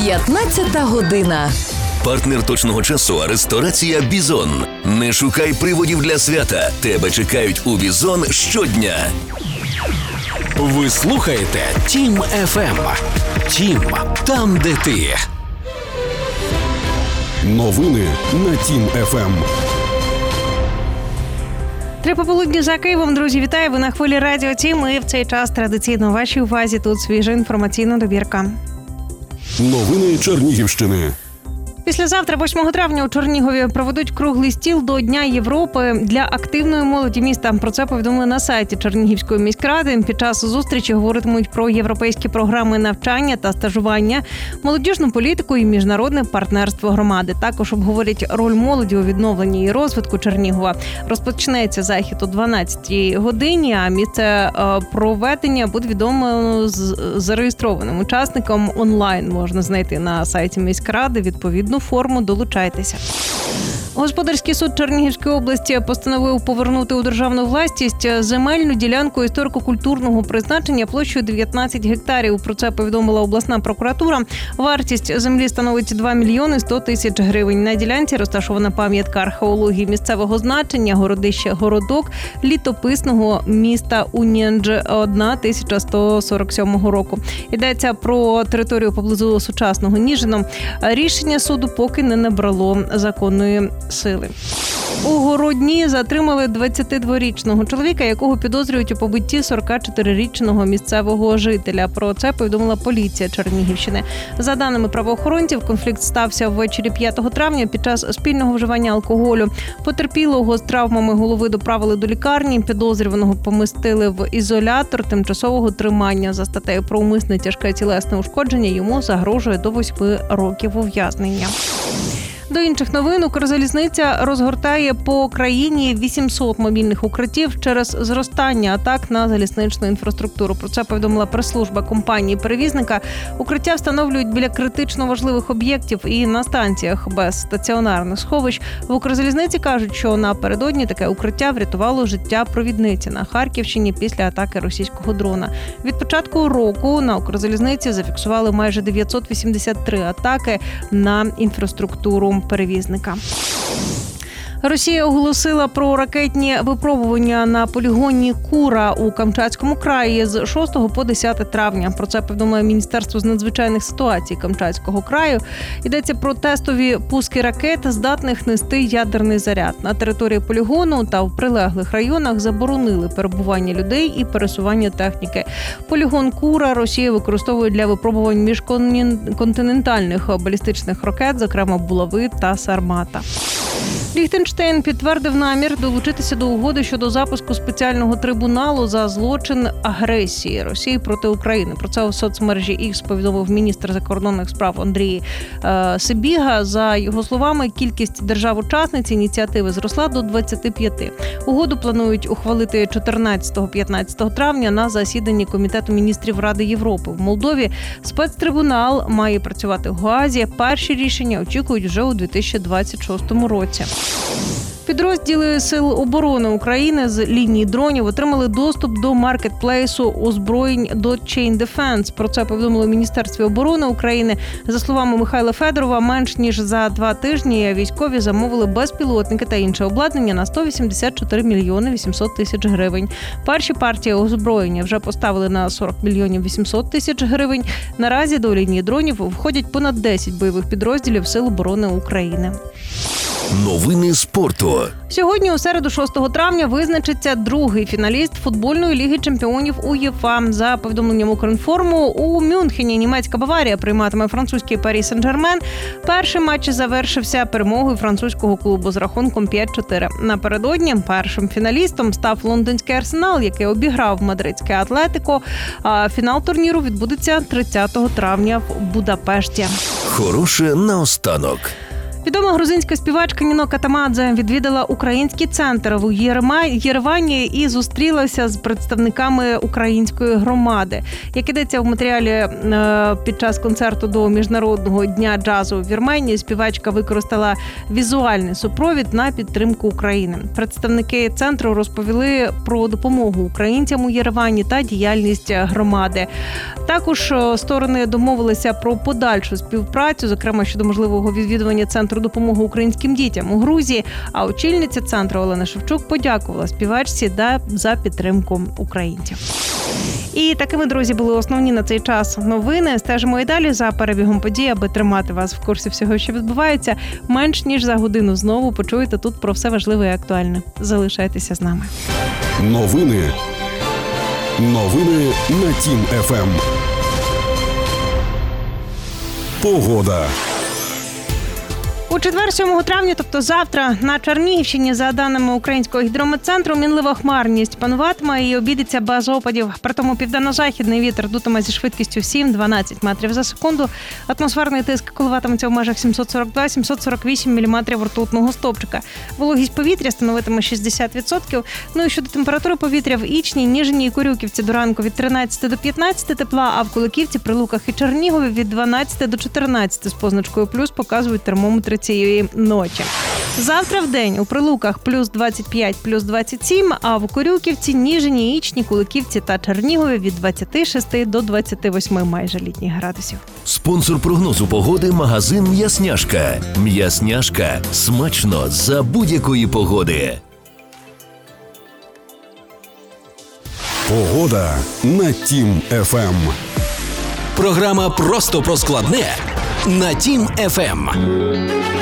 15 година. Партнер точного часу – ресторація «Бізон». Не шукай приводів для свята. Тебе чекають у «Бізон» щодня. Ви слухаєте Тім ФМ. Тім – там, де ти. Новини на Тім ФМ. Три пополудні за Києвом, друзі, вітаю! Ви на хвилі радіо Тім, і в цей час традиційно у вашій увазі тут свіжа інформаційна добірка. Новини Чернігівщини. Післязавтра, 8 травня, у Чернігові проведуть круглий стіл до Дня Європи для активної молоді міста. Про це повідомили на сайті Чернігівської міськради. Під час зустрічі говоритимуть про європейські програми навчання та стажування, молодіжну політику і міжнародне партнерство громади. Також обговорять роль молоді у відновленні і розвитку Чернігова. Розпочнеться захід о 12-й годині, а місце проведення буде відомо зареєстрованим учасникам онлайн. Можна знайти на сайті міськради відповідну форму, долучайтеся. Господарський суд Чернігівської області постановив повернути у державну власність земельну ділянку історико-культурного призначення площею 19 гектарів. Про це повідомила обласна прокуратура. Вартість землі становить 2 мільйони 100 тисяч гривень. На ділянці розташована пам'ятка археології місцевого значення, городище Городок літописного міста Унєндж 1147 року. Йдеться про територію поблизу сучасного Ніжина. Рішення суду поки не набрало законної сили. У Городні затримали 22-річного чоловіка, якого підозрюють у побитті 44-річного місцевого жителя. Про це повідомила поліція Чернігівщини. За даними правоохоронців, конфлікт стався ввечері 5 травня під час спільного вживання алкоголю. Потерпілого з травмами голови доправили до лікарні, підозрюваного помістили в ізолятор тимчасового тримання. За статтею про умисне тяжке тілесне ушкодження йому загрожує до 8 років ув'язнення. До інших новин, Укрзалізниця розгортає по країні 800 мобільних укриттів через зростання атак на залізничну інфраструктуру. Про це повідомила прес-служба компанії-перевізника. Укриття встановлюють біля критично важливих об'єктів і на станціях без стаціонарних сховищ. В Укрзалізниці кажуть, що напередодні таке укриття врятувало життя провідниці на Харківщині після атаки російського дрона. Від початку року на Укрзалізниці зафіксували майже 983 атаки на інфраструктуру перевізника. Росія оголосила про ракетні випробування на полігоні Кура у Камчатському краї з 6 по 10 травня. Про це повідомило Міністерство з надзвичайних ситуацій Камчатського краю. Йдеться про тестові пуски ракет, здатних нести ядерний заряд. На території полігону та в прилеглих районах заборонили перебування людей і пересування техніки. Полігон Кура Росія використовує для випробувань міжконтинентальних балістичних ракет, зокрема булави та Сармата. Ліхтенштейн підтвердив намір долучитися до угоди щодо запуску спеціального трибуналу за злочин агресії Росії проти України. Про це у соцмережі X повідомив міністр закордонних справ Андрій Сибіга. За його словами, кількість держав-учасниць ініціативи зросла до 25. Угоду планують ухвалити 14-15 травня на засіданні Комітету міністрів Ради Європи. В Молдові спецтрибунал має працювати в Гаазі. Перші рішення очікують вже у 2026 році. Підрозділи Сил оборони України з лінії дронів отримали доступ до маркетплейсу озброєнь Chain Defense. Про це повідомило Міністерство оборони України. За словами Михайла Федорова, менш ніж за 2 тижні військові замовили безпілотники та інше обладнання на 184 мільйони 800 тисяч гривень. Перші партії озброєння вже поставили на 40 мільйонів 800 тисяч гривень. Наразі до лінії дронів входять понад 10 бойових підрозділів Сил оборони України. Новини спорту. Сьогодні, у середу, 6 травня, визначиться другий фіналіст футбольної ліги чемпіонів УЄФА. За повідомленням Укрінформу, у Мюнхені німецька Баварія прийматиме французький Парі Сен-Жермен. Перший матч завершився перемогою французького клубу з рахунком 5-4. Напередодні першим фіналістом став лондонський Арсенал, який обіграв мадридське Атлетико. А фінал турніру відбудеться 30 травня в Будапешті. Хороше наостанок. Відома грузинська співачка Ніно Катамадзе відвідала український центр у Єревані і зустрілася з представниками української громади. Як ідеться в матеріалі, під час концерту до Міжнародного дня джазу в Вірменії співачка використала візуальний супровід на підтримку України. Представники центру розповіли про допомогу українцям у Єревані та діяльність громади. Також сторони домовилися про подальшу співпрацю, зокрема щодо можливого відвідування центру допомоги українським дітям у Грузії. А очільниця центру Олена Шевчук подякувала співачці за підтримку українців. І такими, друзі, були основні на цей час новини. Стежимо і далі за перебігом подій, аби тримати вас в курсі всього, що відбувається. Менш ніж за годину знову почуєте тут про все важливе і актуальне. Залишайтеся з нами. Новини на Тім ФМ. Погода. У четвер, 7 травня, тобто завтра, на Чернігівщині, за даними Українського гідрометцентру, мінлива хмарність пануватиме і обійдеться без опадів. Притому південно-західний вітер дутиме зі швидкістю 7-12 метрів за секунду. Атмосферний тиск коливатиметься в межах 742-748 міліметрів ртутного стовпчика. Вологість повітря становитиме 60%. Ну і щодо температури повітря в Ічні, Ніжині і Корюківці до ранку від 13 до 15 тепла, а в Куликівці, Прилуках і Чернігові від 12 до 14 з позначкою плюс показують термометри цієї ночі. Завтра в день у Прилуках плюс 25, плюс 27, а в Корюківці, Ніжині, Ічні, Куликівці та Чернігові від 26 до 28 майже літніх градусів. Спонсор прогнозу погоди – магазин «М'ясняшка». «М'ясняшка» – смачно за будь-якої погоди. Погода на Тім ФМ. Програма «Просто про складне» на Тім ФМ.